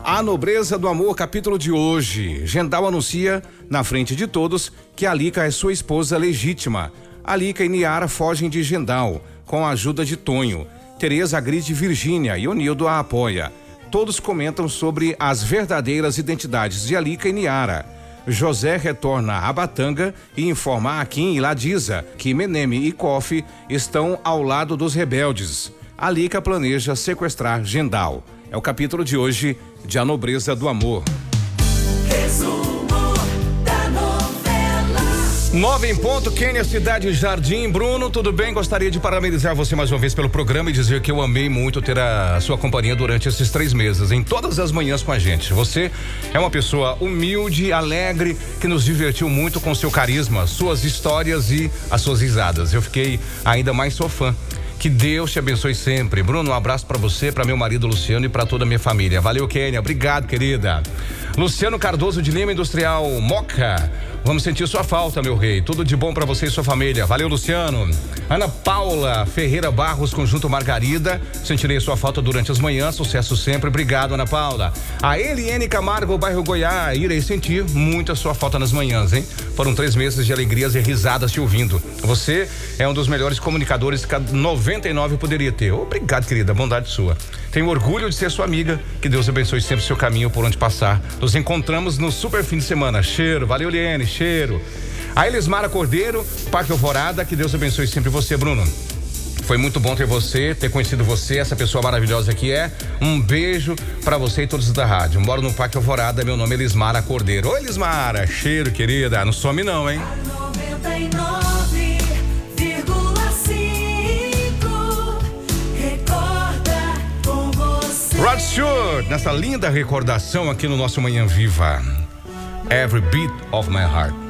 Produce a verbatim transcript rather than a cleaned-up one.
A Nobreza do Amor, capítulo de hoje. Gendal anuncia, na frente de todos, que Alica é sua esposa legítima. Alica e Niara fogem de Gendal, com a ajuda de Tonho. Tereza agride Virgínia e Onildo a apoia. Todos comentam sobre as verdadeiras identidades de Alica e Niara. José retorna a Batanga e informa a Akin e Ladisa que Meneme e Kofi estão ao lado dos rebeldes. Alica planeja sequestrar Gendal. É o capítulo de hoje de A Nobreza do Amor. Resumo da novela. Nove em ponto, Quênia, Cidade Jardim. Bruno, tudo bem? Gostaria de parabenizar você mais uma vez pelo programa e dizer que eu amei muito ter a sua companhia durante esses três meses, em todas as manhãs com a gente. Você é uma pessoa humilde, alegre, que nos divertiu muito com seu carisma, suas histórias e as suas risadas. Eu fiquei ainda mais sua fã. Que Deus te abençoe sempre. Bruno, um abraço pra você, pra meu marido Luciano e pra toda a minha família. Valeu, Quênia. Obrigado, querida. Luciano Cardoso de Lima Industrial Moca. Vamos sentir sua falta, meu rei. Tudo de bom pra você e sua família. Valeu, Luciano. Ana Paula Ferreira Barros, Conjunto Margarida. Sentirei sua falta durante as manhãs. Sucesso sempre. Obrigado, Ana Paula. A Eliane Camargo, bairro Goiás. Irei sentir muito a sua falta nas manhãs, hein? Foram três meses de alegrias e risadas te ouvindo. Você é um dos melhores comunicadores que a noventa e nove poderia ter. Obrigado, querida. Bondade sua. Tenho orgulho de ser sua amiga. Que Deus abençoe sempre o seu caminho por onde passar. Nos encontramos no super fim de semana. Cheiro. Valeu, Eliane. Cheiro. A Elismara Cordeiro, Parque Alvorada. Que Deus abençoe sempre você, Bruno. Foi muito bom ter você, ter conhecido você, essa pessoa maravilhosa que é. Um beijo pra você e todos da rádio. Moro no Parque Alvorada, meu nome é Elismara Cordeiro. Oi, Elismara, cheiro, querida. Não some não, hein? noventa e nove vírgula cinco recorda com você. Rod Stewart, nessa linda recordação aqui no nosso Manhã Viva. Every Beat of My Heart.